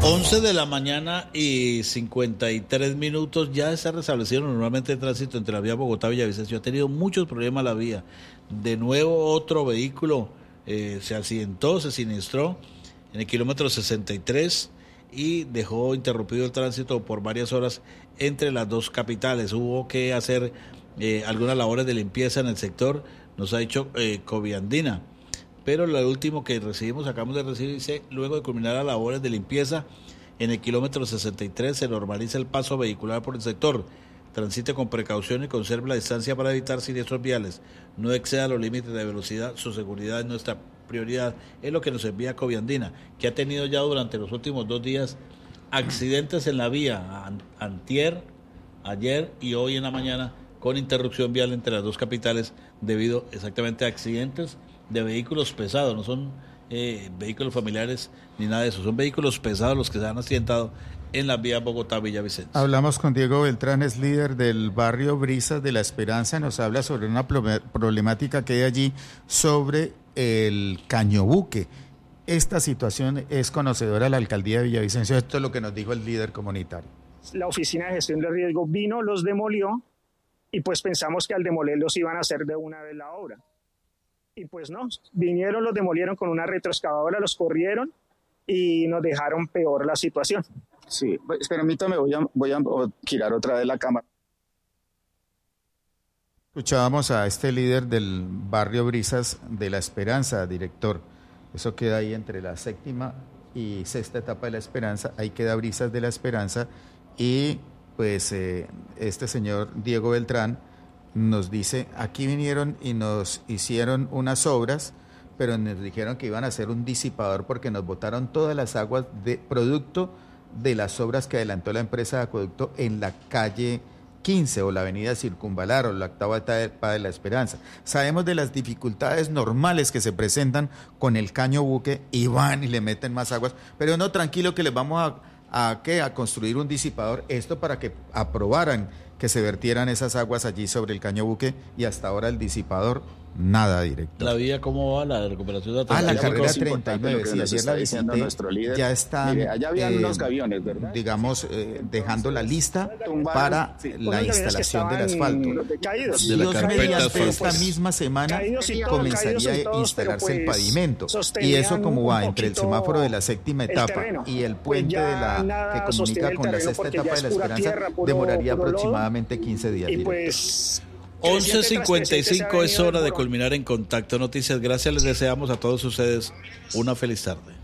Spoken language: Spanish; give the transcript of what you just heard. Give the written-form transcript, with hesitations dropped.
11 de la mañana y 53 minutos. Ya está restablecido normalmente el tránsito entre la vía Bogotá y Villavicencio. Ha tenido muchos problemas la vía. De nuevo otro vehículo se accidentó, se siniestró en el kilómetro 63 y dejó interrumpido el tránsito por varias horas entre las dos capitales. Hubo que hacer algunas labores de limpieza en el sector, nos ha dicho Coviandina. Pero lo último que acabamos de recibir, dice, luego de culminar las labores de limpieza en el kilómetro 63 se normaliza el paso vehicular por el sector. Transite con precaución y conserve la distancia para evitar siniestros viales. No exceda los límites de velocidad, su seguridad es nuestra prioridad. Es lo que nos envía Coviandina, que ha tenido ya durante los últimos 2 días accidentes en la vía, antier, ayer y hoy en la mañana, con interrupción vial entre las dos capitales debido exactamente a accidentes de vehículos pesados. No son vehículos familiares ni nada de eso, son vehículos pesados los que se han accidentado en la vía Bogotá-Villavicencio. Hablamos con Diego Beltrán, es líder del barrio Brisas de La Esperanza, nos habla sobre una problemática que hay allí sobre el Cañobuque. Esta situación es conocedora de la alcaldía de Villavicencio, esto es lo que nos dijo el líder comunitario. La oficina de gestión de riesgo vino, los demolió y pues pensamos que al demolerlos iban a hacer de una vez la obra. Y pues no, vinieron, los demolieron con una retroexcavadora, los corrieron y nos dejaron peor la situación. Sí, pues, permítame, voy a girar otra vez la cámara. Escuchábamos a este líder del barrio Brisas de La Esperanza, director. Eso queda ahí entre la 7ª y 6ª etapa de La Esperanza, ahí queda Brisas de La Esperanza y pues este señor Diego Beltrán nos dice, aquí vinieron y nos hicieron unas obras, pero nos dijeron que iban a hacer un disipador porque nos botaron todas las aguas de producto de las obras que adelantó la empresa de acueducto en la calle 15 o la avenida Circunvalar o la 8ª etapa de La Esperanza. Sabemos de las dificultades normales que se presentan con el Cañobuque y van y le meten más aguas, pero no, tranquilo que les vamos a construir un disipador, esto para que aprobaran que se vertieran esas aguas allí sobre el Cañobuque y hasta ahora el disipador, nada directo. ¿La vía cómo va? ¿La recuperación de la carrera 39, sí, ayer la visité, ya están, allá habían unos gaviones, ¿verdad? Digamos, dejando la lista para la instalación del asfalto. Dios mediante esta misma semana comenzaría a instalarse el pavimento, y eso como va entre el semáforo de la 7ª etapa y el puente de que comunica con la 6ª etapa de La Esperanza, demoraría aproximadamente 15 días. 11:55 es hora de culminar En Contacto Noticias. Gracias, les deseamos a todos ustedes una feliz tarde.